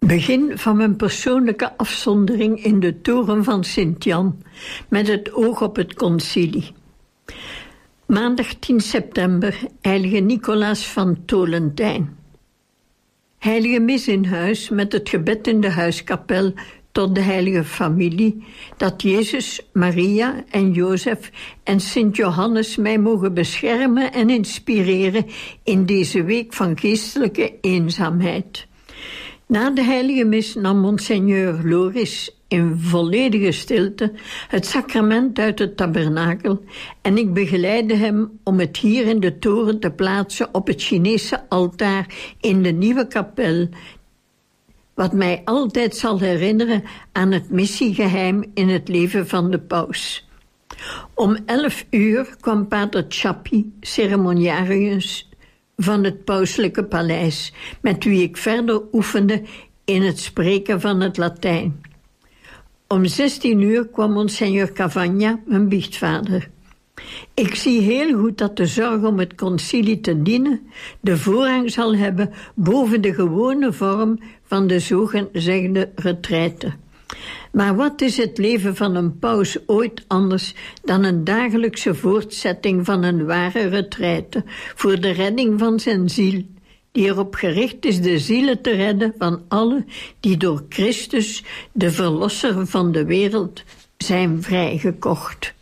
Begin van mijn persoonlijke afzondering in de toren van Sint-Jan, met het oog op het concilie. Maandag 10 september, heilige Nicolaas van Tolentijn. Heilige mis in huis met het gebed in de huiskapel tot de heilige familie, dat Jezus, Maria en Jozef en Sint Johannes mij mogen beschermen en inspireren in deze week van geestelijke eenzaamheid. Na de heilige mis nam Monseigneur Loris in volledige stilte het sacrament uit het tabernakel en ik begeleidde hem om het hier in de toren te plaatsen op het Chinese altaar in de nieuwe kapel, wat mij altijd zal herinneren aan het missiegeheim in het leven van de paus. Om 11 uur kwam pater Chappi, ceremoniarius van het pauselijke paleis, met wie ik verder oefende in het spreken van het Latijn. Om 16 uur kwam Monseigneur Cavagna, mijn biechtvader. Ik zie heel goed dat de zorg om het concilie te dienen de voorrang zal hebben boven de gewone vorm van de zogezegde retraite. Maar wat is het leven van een paus ooit anders dan een dagelijkse voortzetting van een ware retraite voor de redding van zijn ziel, die erop gericht is de zielen te redden van allen die door Christus, de verlosser van de wereld, zijn vrijgekocht.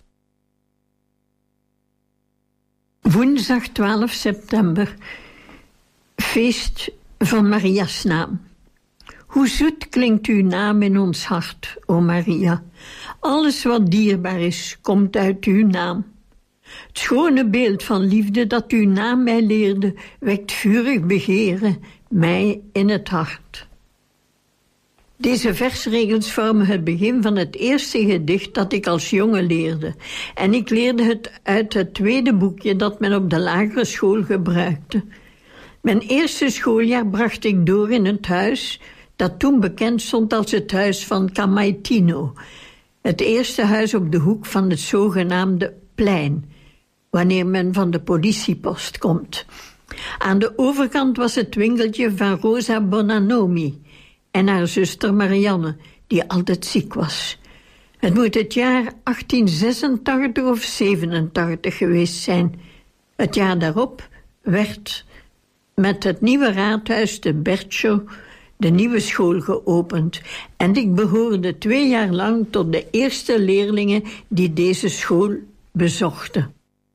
Woensdag 12 september, feest van Maria's naam. Hoe zoet klinkt uw naam in ons hart, o Maria. Alles wat dierbaar is, komt uit uw naam. Het schone beeld van liefde dat uw naam mij leerde, wekt vurig begeren mij in het hart. Deze versregels vormen het begin van het eerste gedicht dat ik als jongen leerde. En ik leerde het uit het tweede boekje dat men op de lagere school gebruikte. Mijn eerste schooljaar bracht ik door in het huis dat toen bekend stond als het huis van Camaitino. Het eerste huis op de hoek van het zogenaamde plein, wanneer men van de politiepost komt. Aan de overkant was het winkeltje van Rosa Bonanomi en haar zuster Marianne, die altijd ziek was. Het moet het jaar 1886 of 87 geweest zijn. Het jaar daarop werd met het nieuwe raadhuis de Bercho de nieuwe school geopend en ik behoorde 2 jaar lang tot de eerste leerlingen die deze school bezochten.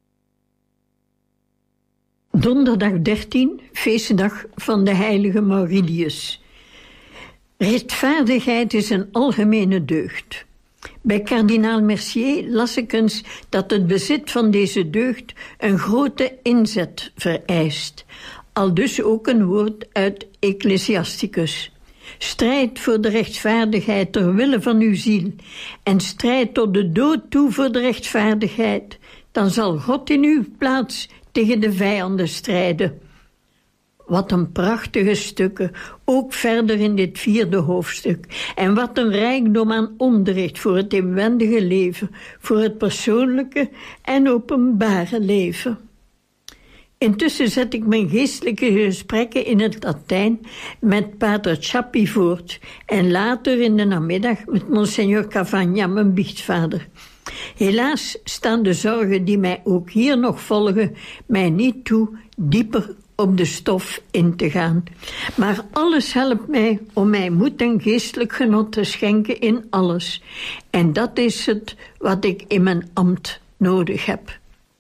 Donderdag 13, feestdag van de heilige Mauritius. Rechtvaardigheid is een algemene deugd. Bij kardinaal Mercier las ik eens dat het bezit van deze deugd een grote inzet vereist. Aldus ook een woord uit Ecclesiasticus. Strijd voor de rechtvaardigheid ter wille van uw ziel en strijd tot de dood toe voor de rechtvaardigheid. Dan zal God in uw plaats tegen de vijanden strijden. Wat een prachtige stukken, ook verder in dit 4e hoofdstuk. En wat een rijkdom aan onderricht voor het inwendige leven, voor het persoonlijke en openbare leven. Intussen zet ik mijn geestelijke gesprekken in het Latijn met pater Chappi voort en later in de namiddag met Monseigneur Cavagna, mijn biechtvader. Helaas staan de zorgen die mij ook hier nog volgen mij niet toe dieper op de stof in te gaan. Maar alles helpt mij om mij moed en geestelijk genot te schenken in alles. En dat is het wat ik in mijn ambt nodig heb.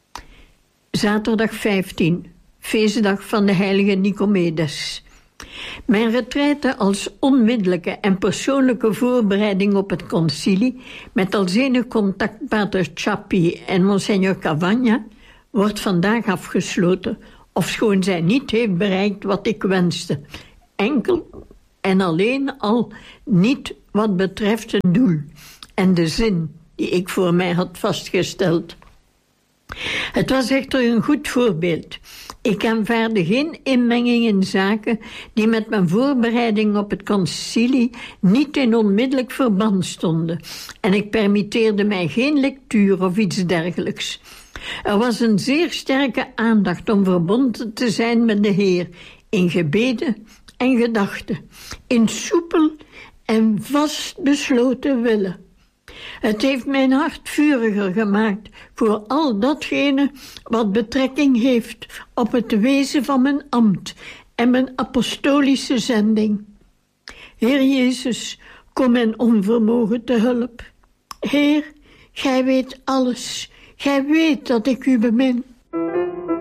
Zaterdag 15, feestdag van de heilige Nicomedes. Mijn retraite als onmiddellijke en persoonlijke voorbereiding op het concilie, met als enig contact pater Chappi en Monseigneur Cavagna, wordt vandaag afgesloten, ofschoon zij niet heeft bereikt wat ik wenste. Enkel en alleen al niet wat betreft het doel en de zin die ik voor mij had vastgesteld. Het was echter een goed voorbeeld. Ik aanvaarde geen inmenging in zaken die met mijn voorbereiding op het concilie niet in onmiddellijk verband stonden. En ik permitteerde mij geen lectuur of iets dergelijks. Er was een zeer sterke aandacht om verbonden te zijn met de Heer in gebeden en gedachten, in soepel en vastbesloten willen. Het heeft mijn hart vuriger gemaakt voor al datgene wat betrekking heeft op het wezen van mijn ambt en mijn apostolische zending. Heer Jezus, kom mijn onvermogen te hulp. Heer, gij weet alles. Gij weet dat ik u bemin.